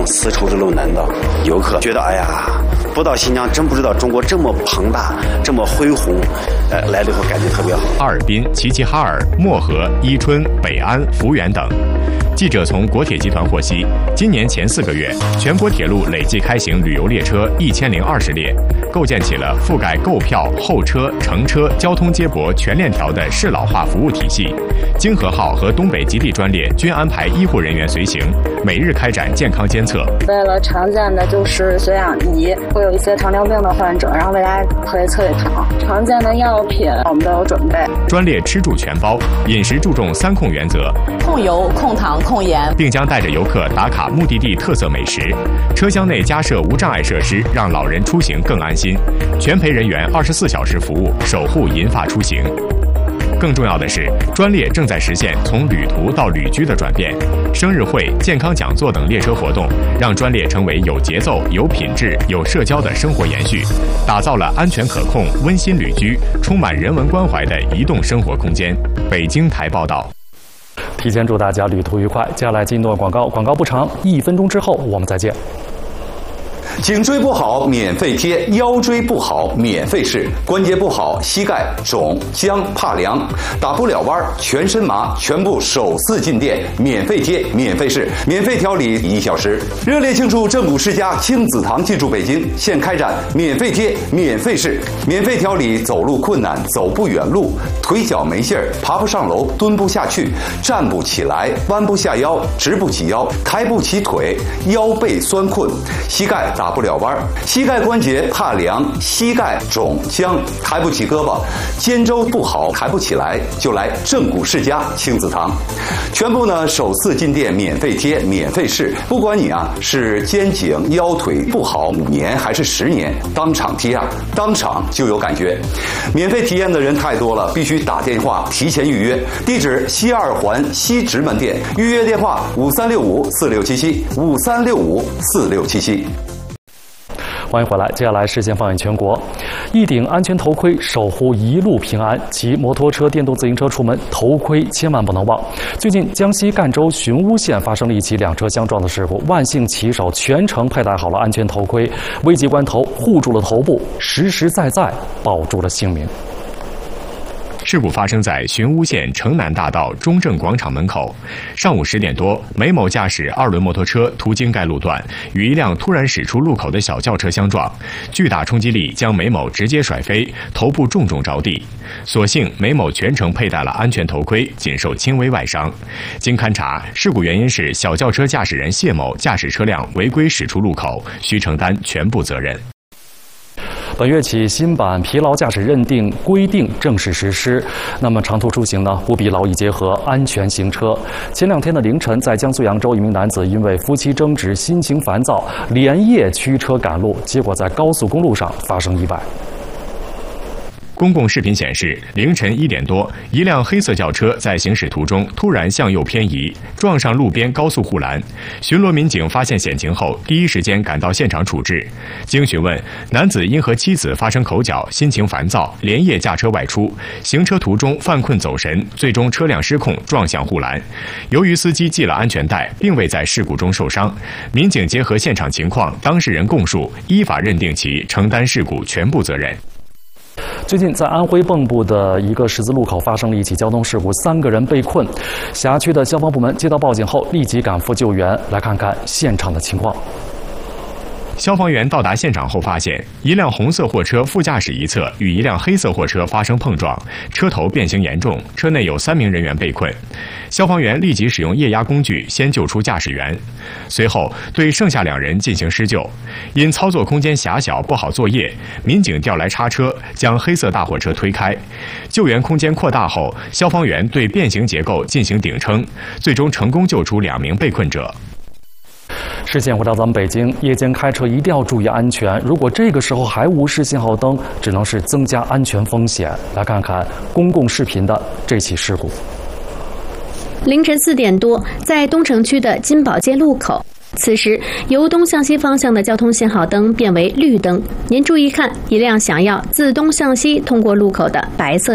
丝绸之路南道，游客觉得哎呀，不到新疆真不知道中国这么庞大，这么恢宏。来了以后感觉特别好。 哈尔滨、齐齐哈尔、漠河、伊春、北安、抚远等。记者从国铁集团获悉，今年前4个月，全国铁路累计开行旅游列车1020列，构建起了覆盖购票、候车、乘车、交通接驳全链条的适老化服务体系。京河号和东北吉利专列均安排医护人员随行，每日开展健康监测。 为了常见的就是血氧仪，会有一些糖尿病的患者，然后为大家可以测一糖。常见的药品我们都有准备。 专列吃住全包，饮食注重3控原则： 控油、控糖、控盐， 并将带着游客打卡目的地特色美食。车厢内加设无障碍设施，让老人出行更安心。全陪人员24小时服务，守护银发出行。更重要的是，专列正在实现从旅途到旅居的转变。生日会、健康讲座等列车活动，让专列成为有节奏、有品质、有社交的生活延续，打造了安全可控、温馨旅居、充满人文关怀的移动生活空间。北京台报道。 提前祝大家旅途愉快。接下来进一段广告，广告不长，1分钟之后我们再见。 颈椎不好免费贴，腰椎不好免费试，关节不好膝盖肿僵怕凉打不了弯全身麻，全部首次进店免费贴免费试免费调理1小时。热烈庆祝正骨世家亲子堂进驻北京，现开展免费贴免费试免费调理走路困难、走不远路、腿脚没劲儿、爬不上楼、蹲不下去、站不起来、弯不下腰、直不起腰、抬不起腿、腰背酸困、膝盖打不了弯，膝盖关节怕凉、膝盖肿僵、抬不起胳膊、肩周不好抬不起来，就来正骨世家亲子堂。全部呢首次进店免费贴免费试，不管你是肩颈腰腿不好5年还是10年，当场贴当场就有感觉。免费体验的人太多了，必须打电话提前预约。地址西2环西直门店，预约电话53654677 53654677。 欢迎回来，接下来视线放眼全国。一顶安全头盔守护一路平安，骑摩托车、电动自行车出门，头盔千万不能忘。最近，江西赣州寻乌县发生了一起2车相撞的事故，万幸骑手全程佩戴好了安全头盔，危急关头护住了头部，实实在在保住了性命。 事故发生在寻乌县城南大道中正广场门口。上午10点多，梅某驾驶2轮摩托车途经该路段，与一辆突然驶出路口的小轿车相撞，巨大冲击力将梅某直接甩飞，头部重重着地。所幸梅某全程佩戴了安全头盔，仅受轻微外伤。经勘查，事故原因是小轿车驾驶人谢某驾驶车辆违规驶出路口，需承担全部责任。 本月起，新版疲劳驾驶认定规定正式实施。那么长途出行呢，务必劳逸结合，安全行车。前2天的凌晨，在江苏扬州，一名男子因为夫妻争执，心情烦躁，连夜驱车赶路，结果在高速公路上发生意外。 公共视频显示，凌晨1点多，一辆黑色轿车在行驶途中突然向右偏移，撞上路边高速护栏。巡逻民警发现险情后，第一时间赶到现场处置。经询问，男子因和妻子发生口角，心情烦躁，连夜驾车外出，行车途中犯困走神，最终车辆失控撞向护栏。由于司机系了安全带，并未在事故中受伤，民警结合现场情况、当事人供述，依法认定其承担事故全部责任。 最近，在安徽蚌埠的一个十字路口发生了一起交通事故，3个人被困。辖区的消防部门接到报警后，立即赶赴救援。来看看现场的情况。 消防员到达现场后发现，一辆红色货车副驾驶一侧与一辆黑色货车发生碰撞，车头变形严重，车内有3名人员被困。消防员立即使用液压工具先救出驾驶员，随后对剩下2人进行施救。因操作空间狭小不好作业，民警调来叉车将黑色大货车推开。救援空间扩大后，消防员对变形结构进行顶撑，最终成功救出2名被困者。 视线回到咱们北京，夜间开车一定要注意安全。如果这个时候还无视信号灯，只能是增加安全风险。来看看公共视频的这起事故。 凌晨4点多，在东城区的金宝街路口，此时由东向西方向的交通信号灯变为绿灯。您注意看，一辆想要自东向西通过路口的白色